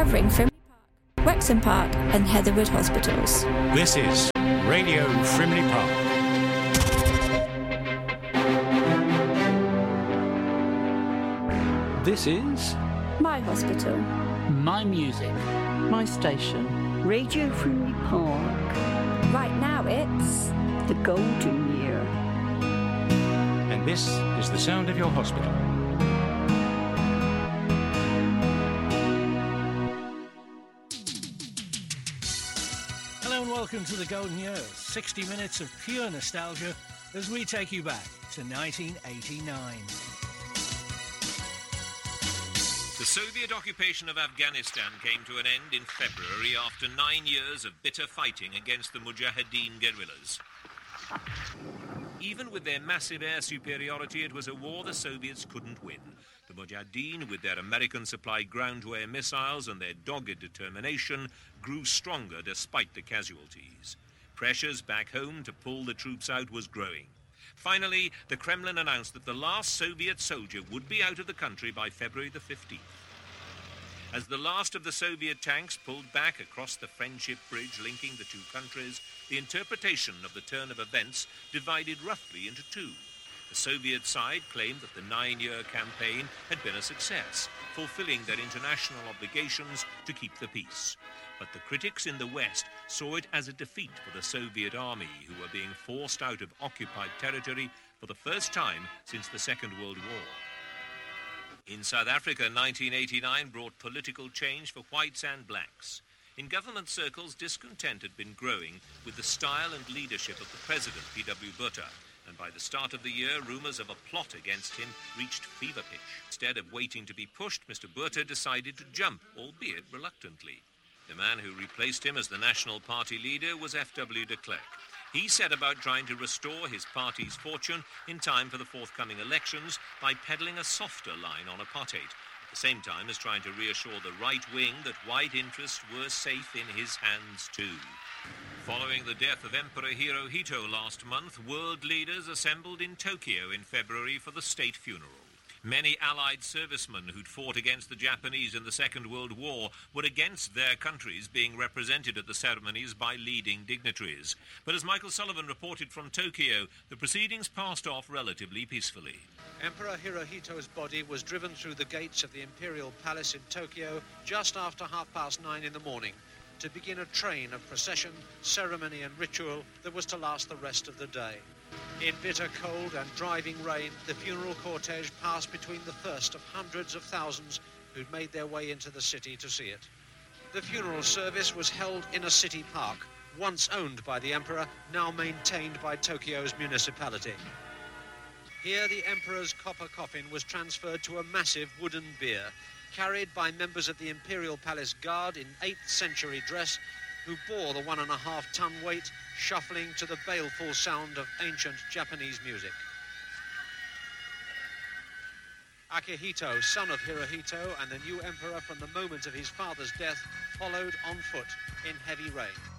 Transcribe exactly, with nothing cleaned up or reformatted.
covering Frimley Park, Wrexham Park and Heatherwood Hospitals. This is Radio Frimley Park. This is My hospital. My music. My station. Radio Frimley Park. Right now it's The Golden Year. And this is the sound of your hospital. Hello and welcome to The Golden Year, sixty minutes of pure nostalgia as we take you back to nineteen eighty-nine. The Soviet occupation of Afghanistan came to an end in February after nine years of bitter fighting against the Mujahideen guerrillas. Even with their massive air superiority, it was a war the Soviets couldn't win. The Mujahideen, with their American-supplied ground-to-air missiles and their dogged determination, grew stronger despite the casualties. Pressures back home to pull the troops out was growing. Finally, the Kremlin announced that the last Soviet soldier would be out of the country by February the fifteenth. As the last of the Soviet tanks pulled back across the Friendship Bridge linking the two countries, the interpretation of the turn of events divided roughly into two. The Soviet side claimed that the nine-year campaign had been a success, fulfilling their international obligations to keep the peace. But the critics in the West saw it as a defeat for the Soviet army, who were being forced out of occupied territory for the first time since the Second World War. In South Africa, nineteen eighty-nine brought political change for whites and blacks. In government circles, discontent had been growing with the style and leadership of the president, P W Botha. And by the start of the year, rumours of a plot against him reached fever pitch. Instead of waiting to be pushed, Mister Botha decided to jump, albeit reluctantly. The man who replaced him as the National Party leader was F W de Klerk. He set about trying to restore his party's fortune in time for the forthcoming elections by peddling a softer line on apartheid, at the same time as trying to reassure the right wing that white interests were safe in his hands too. Following the death of Emperor Hirohito last month, world leaders assembled in Tokyo in February for the state funeral. Many Allied servicemen who'd fought against the Japanese in the Second World War were against their countries being represented at the ceremonies by leading dignitaries. But as Michael Sullivan reported from Tokyo, the proceedings passed off relatively peacefully. Emperor Hirohito's body was driven through the gates of the Imperial Palace in Tokyo just after half past nine in the morning to begin a train of procession, ceremony and ritual that was to last the rest of the day. In bitter cold and driving rain, the funeral cortege passed between the thirst of hundreds of thousands who'd made their way into the city to see it. The funeral service was held in a city park, once owned by the emperor, now maintained by Tokyo's municipality. Here, the emperor's copper coffin was transferred to a massive wooden bier, carried by members of the Imperial Palace Guard in eighth century dress, who bore the one and a half ton weight, shuffling to the baleful sound of ancient Japanese music. Akihito, son of Hirohito and the new emperor from the moment of his father's death, followed on foot in heavy rain.